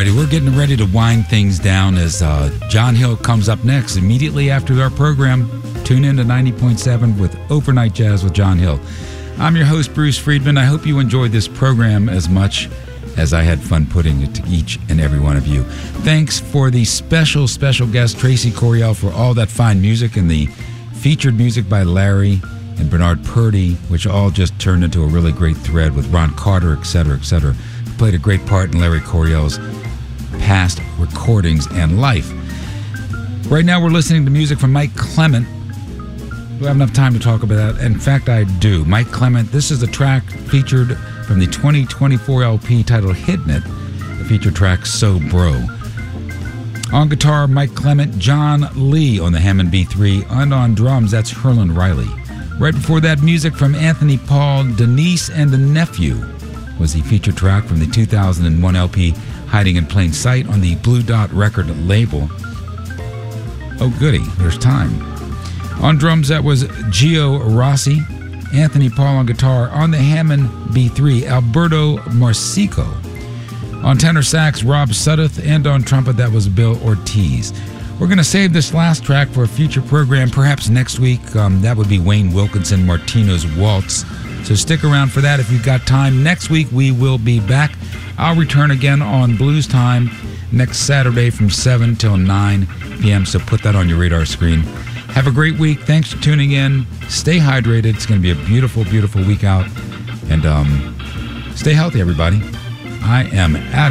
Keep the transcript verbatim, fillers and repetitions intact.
righty, we're getting ready to wind things down as uh, John Hill comes up next immediately after our program. Tune in to ninety point seven with Overnight Jazz with John Hill. I'm your host, Bruce Friedman. I hope you enjoyed this program as much as I had fun putting it to each and every one of you. Thanks for the special, special guest, Tracy Coriel, for all that fine music and the featured music by Larry and Bernard Purdy, which all just turned into a really great thread with Ron Carter, et cetera, et cetera. Played a great part in Larry Coriel's past recordings and life. Right now we're listening to music from Mike Clement. We have enough time to talk about that. In fact, I do. Mike Clement, this is the track featured from the twenty twenty-four L P titled Hittin' It, the featured track So Bro. On guitar, Mike Clement, John Lee on the Hammond B three, and on drums, that's Herlin Riley. Right before that, music from Anthony Paul, Denise and the Nephew was the featured track from the two thousand one L P Hiding in Plain Sight on the Blue Dot record label. Oh goody, there's time. On drums, that was Gio Rossi. Anthony Paul on guitar. On the Hammond B three, Alberto Marsico. On tenor sax, Rob Sudduth. And on trumpet, that was Bill Ortiz. We're going to save this last track for a future program, perhaps next week. Um, that would be Wayne Wilkinson, Martino's Waltz. So stick around for that if you've got time. Next week, we will be back. I'll return again on Blues Time next Saturday from seven till nine p.m., so put that on your radar screen. Have a great week. Thanks for tuning in. Stay hydrated. It's going to be a beautiful, beautiful week out. And um, stay healthy, everybody. I am out.